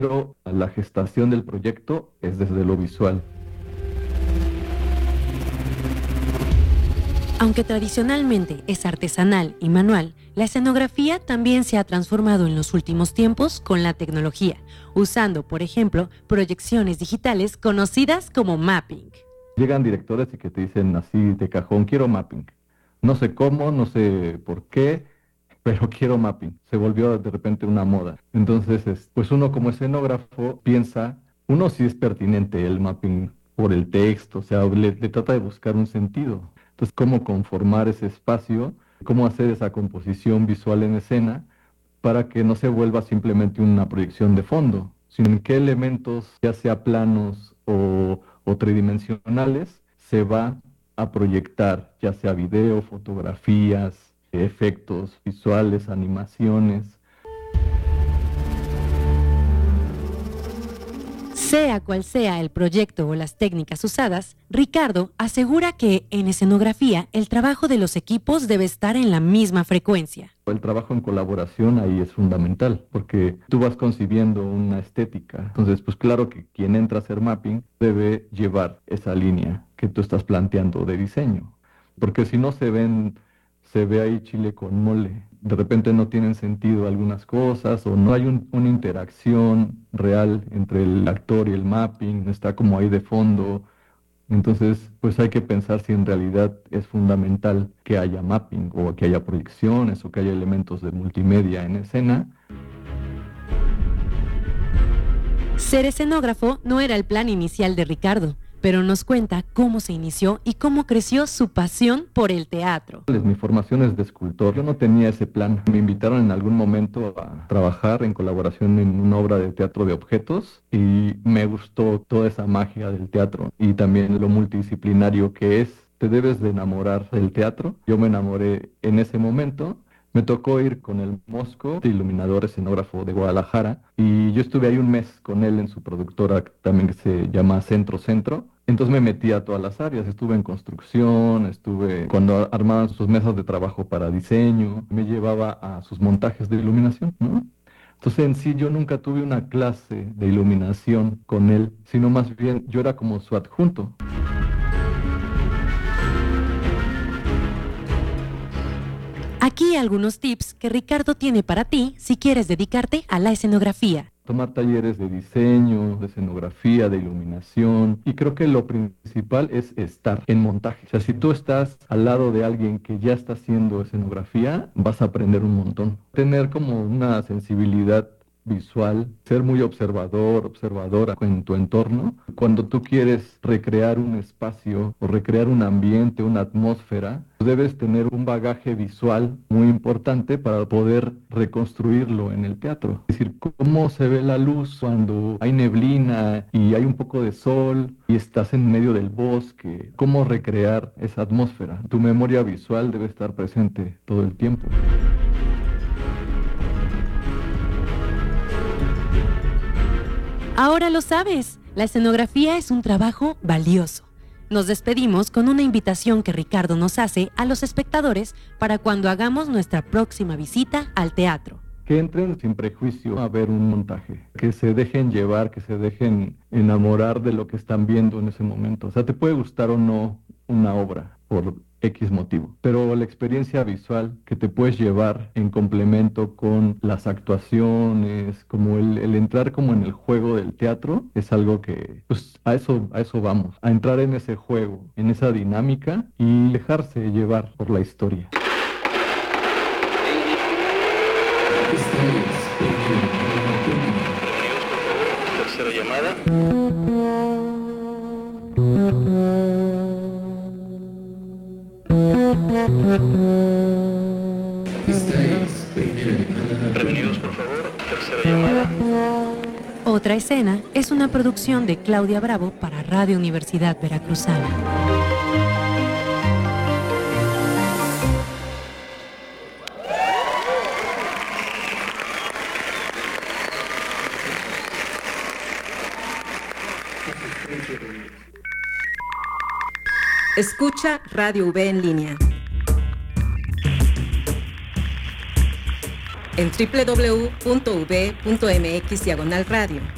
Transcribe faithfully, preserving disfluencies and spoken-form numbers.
pero la gestación del proyecto es desde lo visual. Aunque tradicionalmente es artesanal y manual, la escenografía también se ha transformado en los últimos tiempos con la tecnología, usando, por ejemplo, proyecciones digitales conocidas como mapping. Llegan directores y que te dicen así de cajón, quiero mapping. No sé cómo, no sé por qué, pero quiero mapping. Se volvió de repente una moda. Entonces, pues uno como escenógrafo piensa, uno sí es pertinente el mapping por el texto, o sea, le, le trata de buscar un sentido. Entonces, cómo conformar ese espacio, cómo hacer esa composición visual en escena para que no se vuelva simplemente una proyección de fondo, sino en qué elementos, ya sea planos o, o tridimensionales, se va a proyectar, ya sea video, fotografías, efectos visuales, animaciones. Sea cual sea el proyecto o las técnicas usadas, Ricardo asegura que en escenografía el trabajo de los equipos debe estar en la misma frecuencia. El trabajo en colaboración ahí es fundamental, porque tú vas concibiendo una estética. Entonces, pues claro que quien entra a hacer mapping debe llevar esa línea que tú estás planteando de diseño, porque si no se ven, se ve ahí chile con mole. De repente no tienen sentido algunas cosas o no hay un, una interacción real entre el actor y el mapping, está como ahí de fondo. Entonces, pues hay que pensar si en realidad es fundamental que haya mapping o que haya proyecciones o que haya elementos de multimedia en escena. Ser escenógrafo no era el plan inicial de Ricardo, pero nos cuenta cómo se inició y cómo creció su pasión por el teatro. Mi formación es de escultor, yo no tenía ese plan. Me invitaron en algún momento a trabajar en colaboración en una obra de teatro de objetos y me gustó toda esa magia del teatro y también lo multidisciplinario que es. Te debes de enamorar del teatro. Yo me enamoré en ese momento. Me tocó ir con el Mosco, iluminador escenógrafo de Guadalajara, y yo estuve ahí un mes con él en su productora también que se llama Centro Centro. Entonces me metí a todas las áreas, estuve en construcción, estuve cuando armaban sus mesas de trabajo para diseño, me llevaba a sus montajes de iluminación, ¿no? Entonces en sí yo nunca tuve una clase de iluminación con él, sino más bien yo era como su adjunto. Aquí algunos tips que Ricardo tiene para ti si quieres dedicarte a la escenografía. Tomar talleres de diseño, de escenografía, de iluminación, y creo que lo principal es estar en montaje. O sea, si tú estás al lado de alguien que ya está haciendo escenografía, vas a aprender un montón. Tener como una sensibilidad visual, ser muy observador, observadora en tu entorno. Cuando tú quieres recrear un espacio o recrear un ambiente, una atmósfera, debes tener un bagaje visual muy importante para poder reconstruirlo en el teatro. Es decir, cómo se ve la luz cuando hay neblina y hay un poco de sol y estás en medio del bosque. Cómo recrear esa atmósfera. Tu memoria visual debe estar presente todo el tiempo. Ahora lo sabes, la escenografía es un trabajo valioso. Nos despedimos con una invitación que Ricardo nos hace a los espectadores para cuando hagamos nuestra próxima visita al teatro. Que entren sin prejuicio a ver un montaje, que se dejen llevar, que se dejen enamorar de lo que están viendo en ese momento. O sea, te puede gustar o no una obra por X motivo, pero la experiencia visual que te puedes llevar en complemento con las actuaciones, como el, el entrar como en el juego del teatro, es algo que, pues a eso, a eso vamos, a entrar en ese juego, en esa dinámica y dejarse llevar por la historia. Tercera llamada. Prevenidos, por favor. Tercera llamada. Otra escena es una producción de Claudia Bravo para Radio Universidad Veracruzana. Escucha Radio U B en línea. En doble u doble u doble u punto u b punto m x diagonal radio